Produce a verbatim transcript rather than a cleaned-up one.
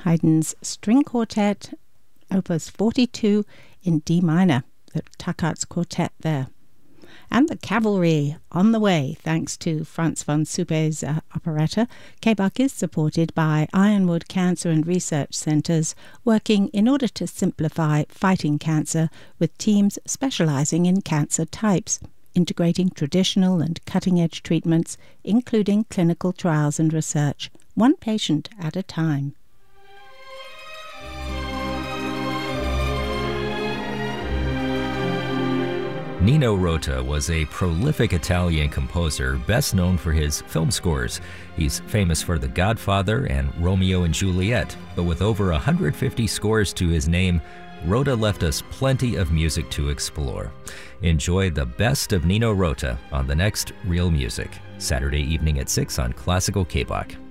Haydn's String Quartet, Opus forty-two in D minor, the Takacs Quartet there. And the Cavalry on the way, thanks to Franz von Suppe's uh, operetta. K B U C is supported by Ironwood Cancer and Research Centres, working in order to simplify fighting cancer with teams specialising in cancer types, integrating traditional and cutting-edge treatments, including clinical trials and research, one patient at a time. Nino Rota was a prolific Italian composer best known for his film scores. He's famous for The Godfather and Romeo and Juliet, but with over one hundred fifty scores to his name, Rota left us plenty of music to explore. Enjoy the best of Nino Rota on the next Real Music, Saturday evening at six on Classical K B O C.